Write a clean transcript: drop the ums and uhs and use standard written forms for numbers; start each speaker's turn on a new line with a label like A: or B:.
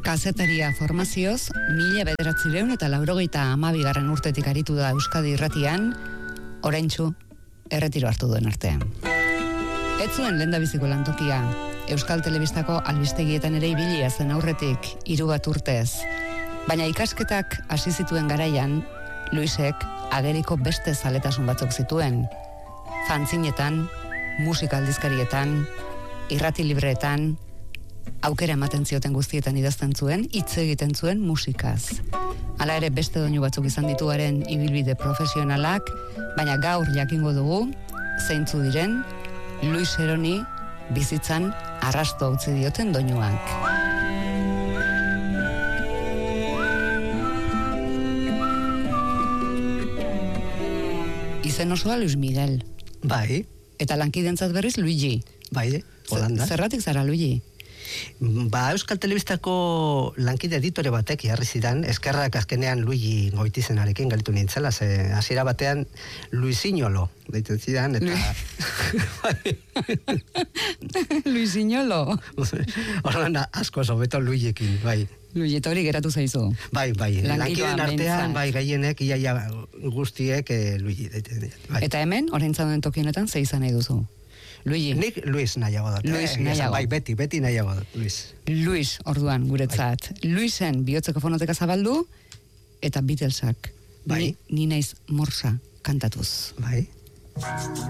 A: Kazetaria formazioz, 1982 urtetik aritu da Euskadi Irratian, oraintsu erretiro hartu duen artean. Ez zuen lehendabiziko lantokia, Euskal Telebistako albistegietan ere ibilia zen aurretik 3 urtez. Baina ikasketak hasi zituen garaian, Luisek ageriko beste zaletasun batzuk zituen. Fanzinetan, musika aldizkarietan, irrati libreetan, aukera ematen zioten guztietan idazten zuen, hitz egiten zuen musikaz. Hala ere beste doinu batzuk izan dituaren ibilbide profesionalak, baina gaur jakingo dugu, zeintzu diren, Luis Eroni bizitzan arrasto utzi dioten doinuak. Izen osoa Luis Miguel.
B: Bai.
A: Eta lankidentzat berriz Luigi.
B: Bai, Holanda.
A: Zerratik zara, Luigi?
B: Euskal Telebistako lankide editore batek jarri zidan, eskerrak azkenean Luigi Goitizenarekin galitu nintzela, ze hasiera batean Luisinolo deitzen zidan, eta...
A: Luisinolo?
B: Horren asko sobeto Luigiekin, bai.
A: Luigi, eta hori geratu zaizu?
B: Bai, lankideen artean, bai, gaienek, iaia guztiek Luigi deitzen.
A: Eta hemen, orain zauden tokienetan, ze izan nahi duzu? Luigi.
B: Nik Luis nahiago dut. Bai, beti nahiago dut, Luis.
A: Luis, orduan, guretzat. Bai. Luisen bihotzeko fonoteka zabaldu, eta Beatlesak.
B: Bai.
A: Ni naiz morsa kantatuz.
B: Bai.